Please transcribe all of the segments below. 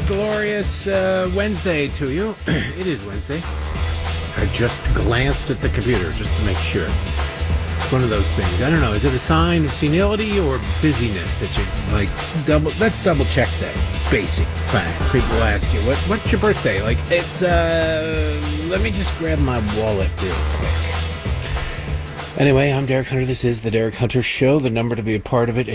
glorious Wednesday to you. It is Wednesday. I just glanced at the computer just to make sure. It's one of those things. I don't know. Is it a sign of senility or busyness that you like? Let's double check that. Basic fact. People ask you, what's your birthday? Like, it's let me just grab my wallet real quick. Anyway, I'm Derek Hunter. This is the Derek Hunter Show. The number to be a part of it,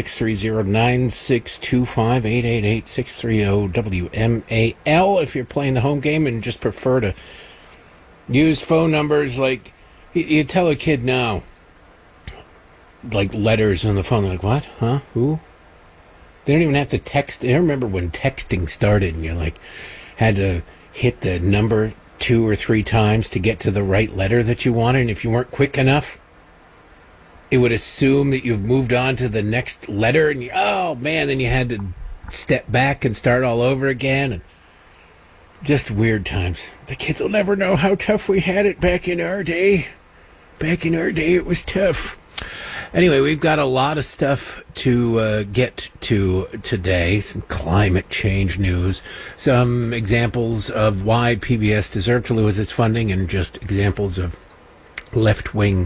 888-630-9625, 888-630-WMAL. If you're playing the home game and just prefer to use phone numbers, like, you tell a kid now, like, letters on the phone, like, what? Huh? Who? They don't even have to text. I remember when texting started and you, like, had to hit the number 2 or 3 times to get to the right letter that you wanted, and if you weren't quick enough, it would assume that you've moved on to the next letter, and then you had to step back and start all over again, and just weird times. The kids will never know how tough we had it back in our day. Back in our day, it was tough. Anyway, we've got a lot of stuff to get to today. Some climate change news, some examples of why PBS deserved to lose its funding, and just examples of left-wing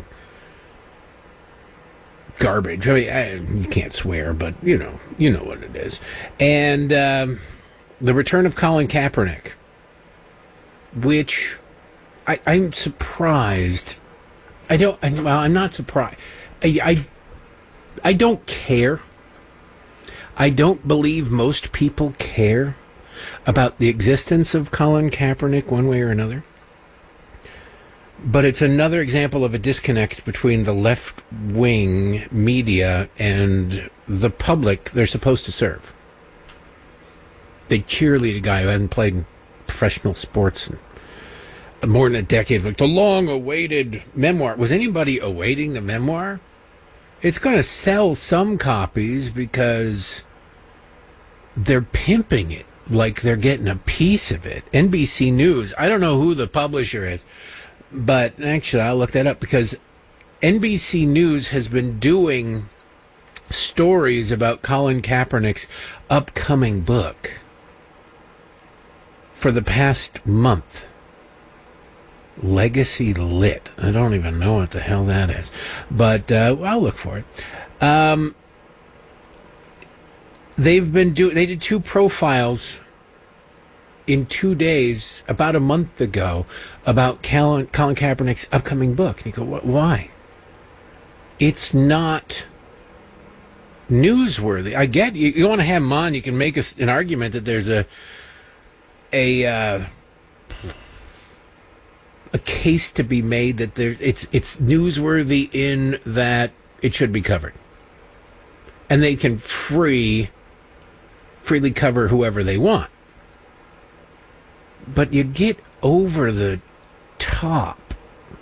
garbage. I mean, you can't swear, but you know what it is. And the return of Colin Kaepernick, which I'm surprised. I'm not surprised. I don't care. I don't believe most people care about the existence of Colin Kaepernick one way or another. But it's another example of a disconnect between the left-wing media and the public they're supposed to serve. They cheerlead a guy who hasn't played in professional sports in more than a decade. Like, the long-awaited memoir. Was anybody awaiting the memoir? It's going to sell some copies because they're pimping it like they're getting a piece of it. NBC News, I don't know who the publisher is, but actually I'll look that up, because NBC News has been doing stories about Colin Kaepernick's upcoming book for the past month. Legacy Lit. I don't even know what the hell that is, but I'll look for it. They did 2 profiles in 2 days about a month ago about Colin Kaepernick's upcoming book. And you go, why? It's not newsworthy. I get you want to have him on. You can make an argument that there's a case to be made that it's newsworthy in that it should be covered, and they can freely cover whoever they want. But you get over the top.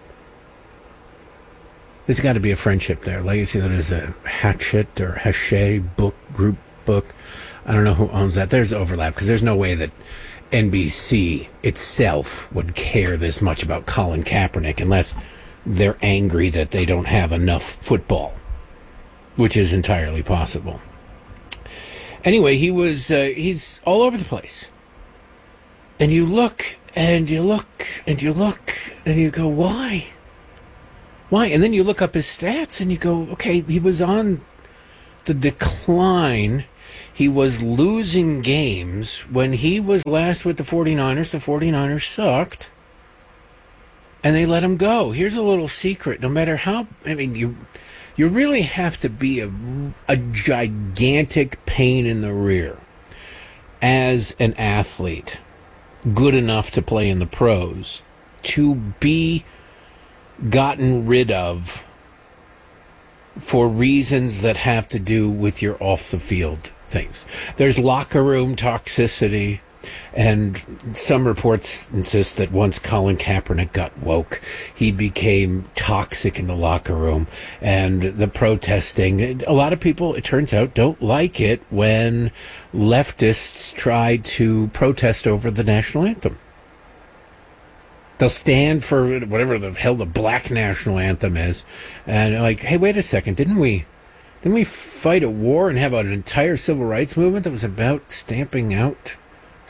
There's got to be a friendship there. Legacy, that is a Hachette or Hachette group book. I don't know who owns that. There's overlap, because there's no way that NBC itself would care this much about Colin Kaepernick unless they're angry that they don't have enough football, which is entirely possible. Anyway, he's all over the place. And you look, and you look, and you look, and you go, why? Why? And then you look up his stats, and you go, okay, he was on the decline. He was losing games. When he was last with the 49ers, the 49ers sucked, and they let him go. Here's a little secret. No matter how, you really have to be a gigantic pain in the rear as an athlete, good enough to play in the pros, to be gotten rid of for reasons that have to do with your off-the-field things. There's locker room toxicity, and some reports insist that once Colin Kaepernick got woke, he became toxic in the locker room. And the protesting, a lot of people, it turns out, don't like it when leftists try to protest over the national anthem. They'll stand for whatever the hell the black national anthem is, and like, hey, wait a second, didn't we fight a war and have an entire civil rights movement that was about stamping out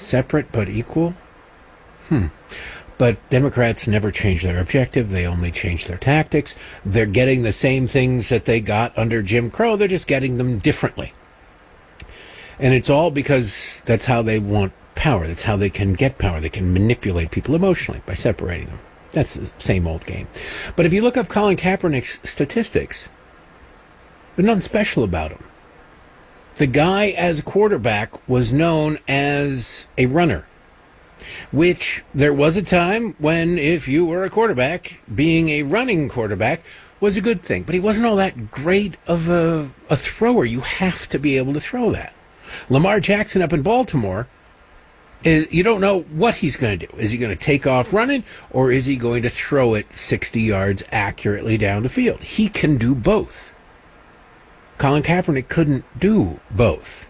Separate but equal? But Democrats never change their objective. They only change their tactics. They're getting the same things that they got under Jim Crow. They're just getting them differently. And it's all because that's how they want power. That's how they can get power. They can manipulate people emotionally by separating them. That's the same old game. But if you look up Colin Kaepernick's statistics, there's nothing special about him. The guy as a quarterback was known as a runner, which there was a time when if you were a quarterback, being a running quarterback was a good thing. But he wasn't all that great of a thrower. You have to be able to throw that. Lamar Jackson up in Baltimore, you don't know what he's going to do. Is he going to take off running, or is he going to throw it 60 yards accurately down the field? He can do both. Colin Kaepernick couldn't do both.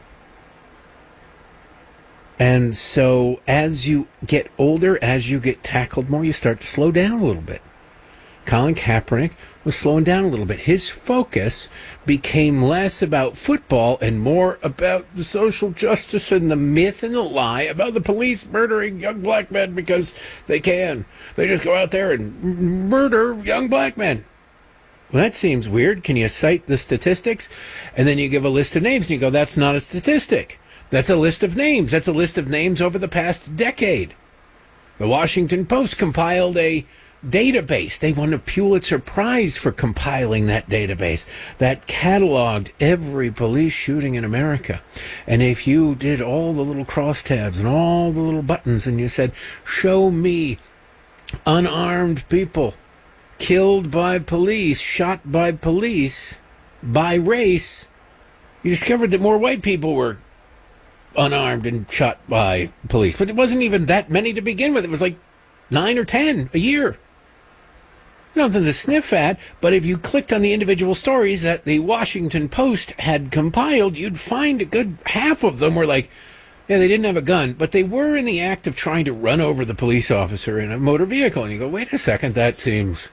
And so as you get older, as you get tackled more, you start to slow down a little bit. Colin Kaepernick was slowing down a little bit. His focus became less about football and more about the social justice and the myth and the lie about the police murdering young black men because they can. They just go out there and murder young black men. Well, that seems weird. Can you cite the statistics? And then you give a list of names and you go, that's not a statistic. That's a list of names. That's a list of names over the past decade. The Washington Post compiled a database. They won a Pulitzer Prize for compiling that database that cataloged every police shooting in America. And if you did all the little crosstabs and all the little buttons and you said, show me unarmed people killed by police, shot by police, by race, you discovered that more white people were unarmed and shot by police. But it wasn't even that many to begin with. It was like 9 or 10 a year. Nothing to sniff at, but if you clicked on the individual stories that the Washington Post had compiled, you'd find a good half of them were like, yeah, they didn't have a gun, but they were in the act of trying to run over the police officer in a motor vehicle. And you go, wait a second, that seems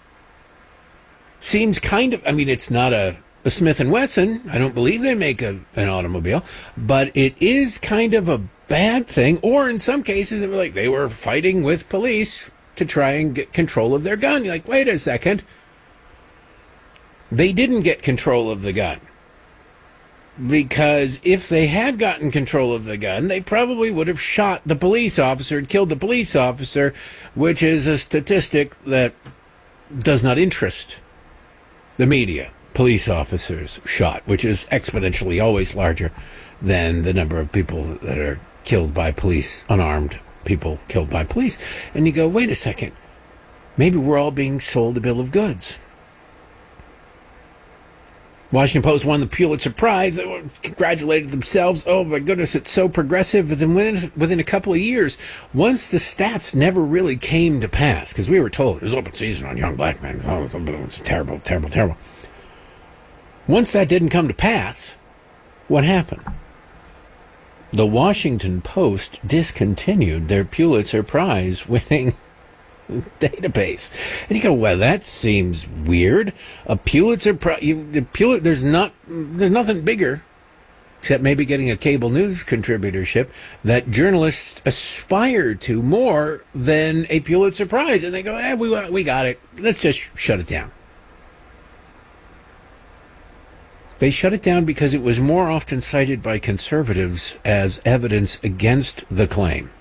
kind of, I mean, it's not a Smith & Wesson. I don't believe they make an automobile, but it is kind of a bad thing. Or in some cases, it was like they were fighting with police to try and get control of their gun. You're like, wait a second. They didn't get control of the gun. Because if they had gotten control of the gun, they probably would have shot the police officer and killed the police officer, which is a statistic that does not interest the media. Police officers shot, which is exponentially always larger than the number of people that are killed by police, unarmed people killed by police. And you go, wait a second, maybe we're all being sold a bill of goods. Washington Post won the Pulitzer Prize. They congratulated themselves. Oh, my goodness, it's so progressive. But then within a couple of years, once the stats never really came to pass, because we were told it was open season on young black men. Oh, it was terrible, terrible, terrible. Once that didn't come to pass, what happened? The Washington Post discontinued their Pulitzer Prize winning database. And you go, well, that seems weird. A Pulitzer Prize, there's nothing bigger, except maybe getting a cable news contributorship, that journalists aspire to more than a Pulitzer Prize. And they go, we got it. Let's just shut it down. They shut it down because it was more often cited by conservatives as evidence against the claim.